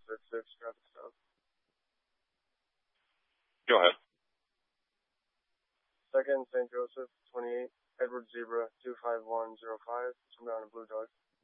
166, traffic stop. Go ahead. Second, St. Joseph, 28, Edward Zebra, 25105, southbound in Blue Dog.